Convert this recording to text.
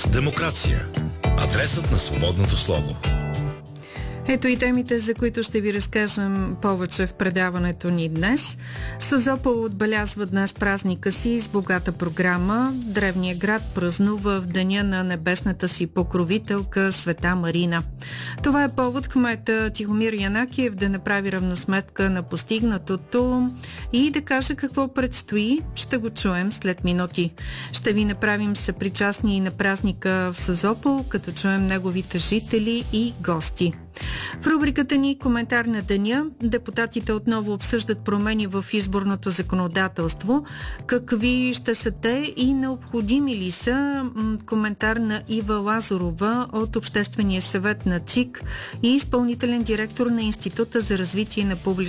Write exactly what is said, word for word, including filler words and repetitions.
Демокрация. Адресът на свободното слово. Ето и темите, за които ще ви разкажем повече в предаването ни днес. Созопол отбелязва днес празника си с богата програма. Древният град празнува в деня на небесната си покровителка Света Марина. Това е повод кмета Тихомир Янакиев да направи равносметка на постигнатото и да каже какво предстои. Ще го чуем след минути. Ще ви направим съпричастни на празника в Созопол, като чуем неговите жители и гости. В рубриката ни "Коментар на деня" депутатите отново обсъждат промени в изборното законодателство. Какви ще са те и необходими ли са? Коментар на Ива Лазарова от Обществения съвет на ЦИК и изпълнителен директор на Института за развитие на публичната